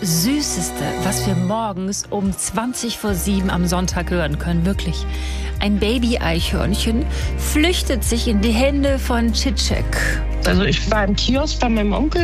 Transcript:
Süßeste, was wir morgens um 7:20 am Sonntag hören können, wirklich. Ein Baby-Eichhörnchen flüchtet sich in die Hände von Tschitschek. Also ich war im Kiosk bei meinem Onkel.